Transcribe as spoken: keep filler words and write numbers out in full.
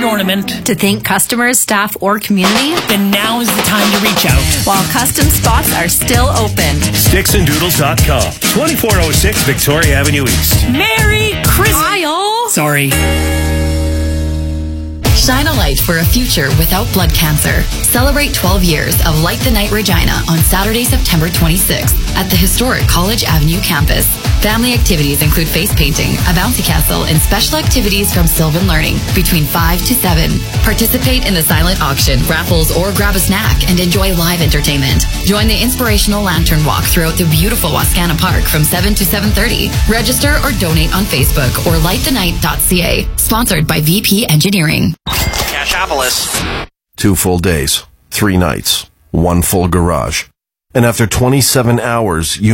an ornament. To thank customers, staff, or community? Then now is the time to reach out. While custom spots are still open. sticks and doodles dot com, twenty-four oh six Victoria Avenue East. Merry Christmas! Kyle! Sorry. Shine a light for a future without blood cancer. Celebrate twelve years of Light the Night Regina on Saturday, September twenty-sixth at the historic College Avenue campus. Family activities include face painting, a bouncy castle, and special activities from Sylvan Learning between five to seven. Participate in the silent auction, raffles, or grab a snack and enjoy live entertainment. Join the inspirational lantern walk throughout the beautiful Wascana Park from seven to seven thirty. Register or donate on Facebook or light the night dot c a. Sponsored by V P Engineering. Cashopolis. Two full days, three nights, one full garage. And after twenty-seven hours, you